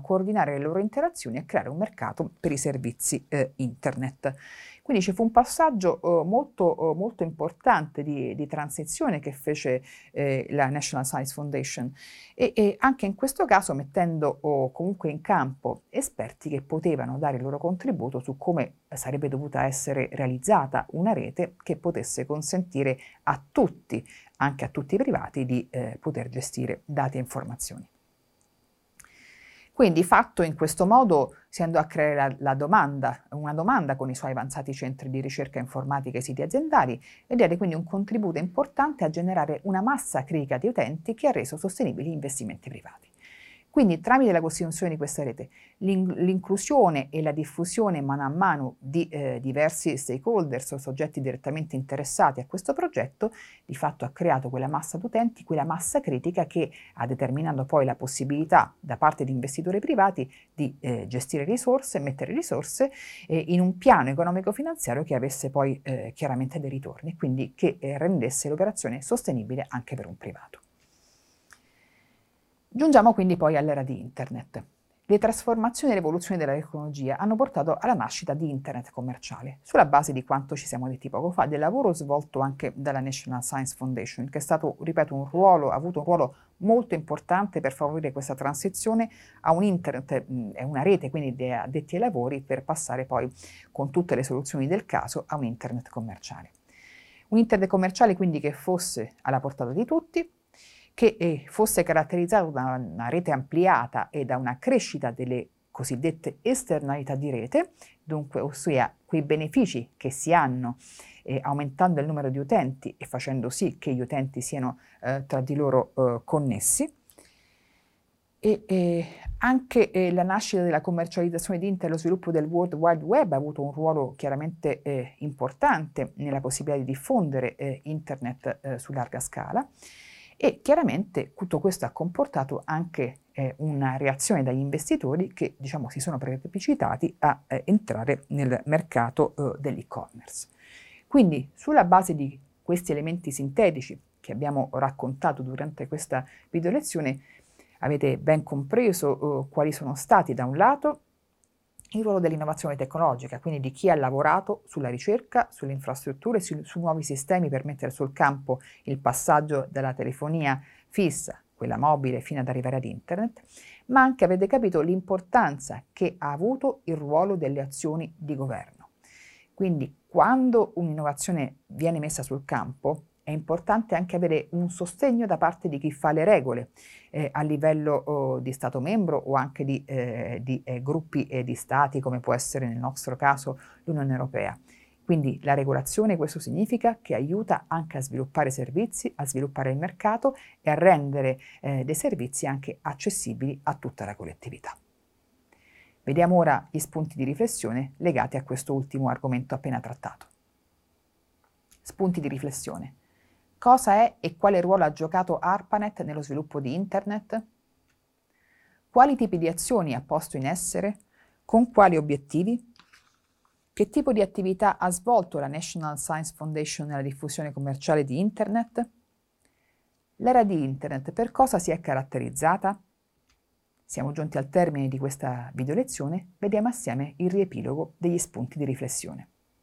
coordinare le loro interazioni e creare un mercato per i servizi internet. Quindi ci fu un passaggio molto importante di transizione che fece la National Science Foundation e anche in questo caso mettendo comunque in campo esperti che potevano dare il loro contributo su come sarebbe dovuta essere realizzata una rete che potesse consentire a tutti, anche a tutti i privati, di poter gestire dati e informazioni. Quindi fatto in questo modo si andò a creare una domanda con i suoi avanzati centri di ricerca informatica e siti aziendali e diede quindi un contributo importante a generare una massa critica di utenti che ha reso sostenibili gli investimenti privati. Quindi tramite la costituzione di questa rete, l'inclusione e la diffusione mano a mano di diversi stakeholders o soggetti direttamente interessati a questo progetto, di fatto ha creato quella massa d'utenti, quella massa critica che ha determinato poi la possibilità da parte di investitori privati di gestire risorse, mettere risorse in un piano economico-finanziario che avesse poi chiaramente dei ritorni, quindi che rendesse l'operazione sostenibile anche per un privato. Giungiamo quindi poi all'era di Internet. Le trasformazioni e l'evoluzione della tecnologia hanno portato alla nascita di Internet commerciale, sulla base di quanto ci siamo detti poco fa, del lavoro svolto anche dalla National Science Foundation, che è stato, ripeto, ha avuto un ruolo molto importante per favorire questa transizione a un Internet e una rete quindi di addetti ai lavori per passare poi con tutte le soluzioni del caso a un Internet commerciale. Un Internet commerciale quindi che fosse alla portata di tutti, che fosse caratterizzato da una rete ampliata e da una crescita delle cosiddette esternalità di rete, dunque ossia quei benefici che si hanno aumentando il numero di utenti e facendo sì che gli utenti siano tra di loro connessi. Anche la nascita della commercializzazione di Internet e lo sviluppo del World Wide Web ha avuto un ruolo chiaramente importante nella possibilità di diffondere Internet su larga scala. E chiaramente tutto questo ha comportato anche una reazione dagli investitori che si sono precipitati a entrare nel mercato dell'e-commerce. Quindi sulla base di questi elementi sintetici che abbiamo raccontato durante questa video lezione avete ben compreso quali sono stati da un lato il ruolo dell'innovazione tecnologica, quindi di chi ha lavorato sulla ricerca, sulle infrastrutture, su nuovi sistemi per mettere sul campo il passaggio dalla telefonia fissa, quella mobile, fino ad arrivare ad Internet, ma anche avete capito l'importanza che ha avuto il ruolo delle azioni di governo. Quindi quando un'innovazione viene messa sul campo, è importante anche avere un sostegno da parte di chi fa le regole a livello di Stato membro o anche di gruppi di Stati, come può essere nel nostro caso l'Unione Europea. Quindi la regolazione, questo significa che aiuta anche a sviluppare servizi, a sviluppare il mercato e a rendere dei servizi anche accessibili a tutta la collettività. Vediamo ora gli spunti di riflessione legati a questo ultimo argomento appena trattato. Spunti di riflessione. Cosa è e quale ruolo ha giocato ARPANET nello sviluppo di Internet? Quali tipi di azioni ha posto in essere? Con quali obiettivi? Che tipo di attività ha svolto la National Science Foundation nella diffusione commerciale di Internet? L'era di Internet per cosa si è caratterizzata? Siamo giunti al termine di questa video lezione, vediamo assieme il riepilogo degli spunti di riflessione.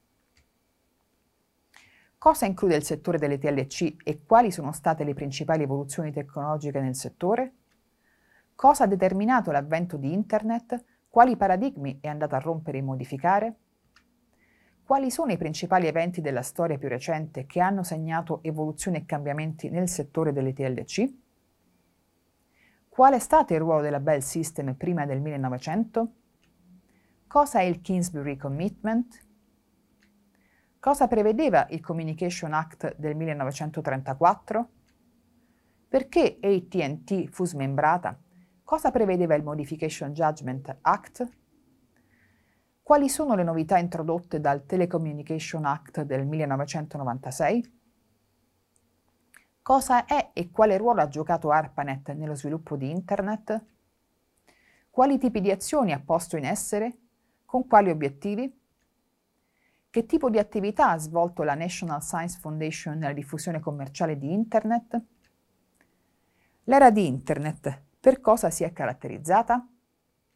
Cosa include il settore delle TLC e quali sono state le principali evoluzioni tecnologiche nel settore? Cosa ha determinato l'avvento di Internet? Quali paradigmi è andato a rompere e modificare? Quali sono i principali eventi della storia più recente che hanno segnato evoluzioni e cambiamenti nel settore delle TLC? Qual è stato il ruolo della Bell System prima del 1900? Cosa è il Kingsbury Commitment? Cosa prevedeva il Communication Act del 1934? Perché AT&T fu smembrata? Cosa prevedeva il Modification Judgment Act? Quali sono le novità introdotte dal Telecommunication Act del 1996? Cosa è e quale ruolo ha giocato ARPANET nello sviluppo di Internet? Quali tipi di azioni ha posto in essere? Con quali obiettivi? Che tipo di attività ha svolto la National Science Foundation nella diffusione commerciale di Internet? L'era di Internet per cosa si è caratterizzata?